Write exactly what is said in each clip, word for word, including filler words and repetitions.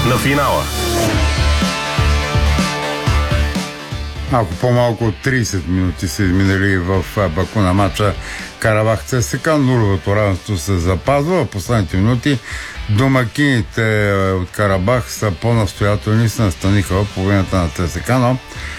на финала. Малко по-малко от трийсет минути са изминали в Баку на мача Карабах ЦСКА. Нулевото равенство се запазва. В последните минути домакините от Карабах са по-настоятелни, се настаниха в половината на ЦСКА, но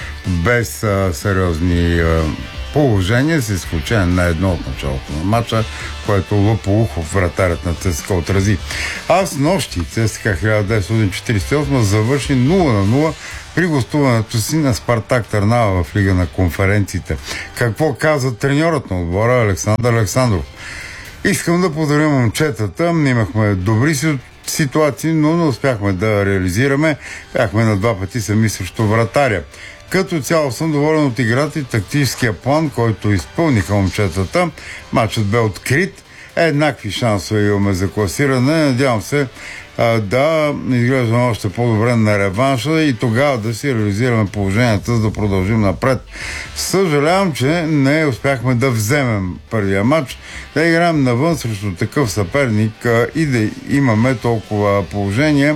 без а, сериозни а, положения, с изключение на едно от началото на матча, което Лъполухов, вратарят на ЦСКА, отрази. А с нощи ЦСКА хиляда деветстотин четирийсет и осма завърши нула на нула при гостуването си на Спартак Търнава в Лига на конференциите. Какво каза треньорът на отбора Александър Александров? Искам да поздравя момчетата. Имахме добри ситуации, но не успяхме да реализираме. Бяхме на два пъти сами срещу вратаря. Като цяло съм доволен от играта и тактическия план, който изпълниха момчетата. Матчът бе открит. Еднакви шансове имаме за класиране. Надявам се а, да изглеждаме още по-добре на реванша и тогава да си реализираме положението, за да продължим напред. Съжалявам, че не успяхме да вземем първия матч, да играем навън срещу такъв съперник а, и да имаме толкова положение.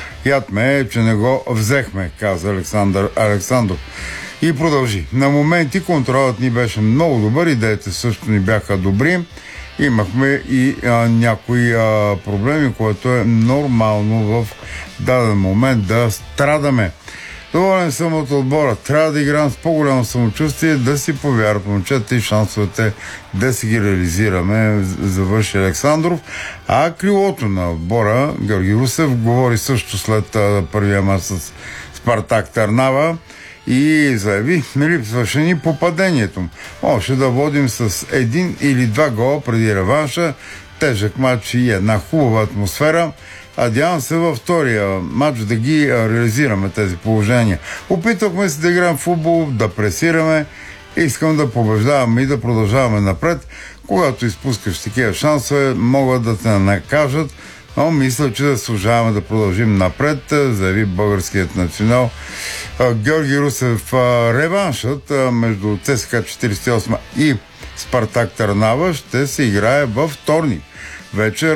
Яд ме е, че не го взехме, каза Александър Александров. И продължи. На моменти контролът ни беше много добър, идеите също ни бяха добри. Имахме и а, някои а, проблеми, което е нормално в даден момент да страдаме. Доволен съм от отбора. Трябва да играем с по-голямо самочувствие, да си повярват момчета и шансовете да си ги реализираме, завърши Александров. А крилото на отбора, Георги Русев, говори също след а, първия мач с Спартак Търнава и заяви, не липсваше ни попадението. Може да водим с един или два гола преди реванша, тежък матч и една хубава атмосфера. Надявам се във втория матч да ги реализираме тези положения. Опитвахме се да играем в футбол, да пресираме. Искам да побеждаваме и да продължаваме напред. Когато изпускаш такива шансове, могат да те накажат, но мисля, че да служаваме да продължим напред, заяви българският национал Георги Русев. Реваншът между ЦСКА четирийсет и осма и Спартак Търнава ще се играе във вторник вечер,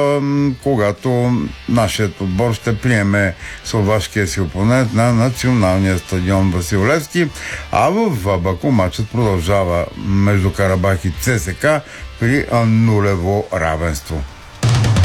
когато нашият отбор ще приеме словашкия си опонент на националния стадион Васил Левски, а в Баку матчът продължава между Карабах и ЦСКА при нулево равенство.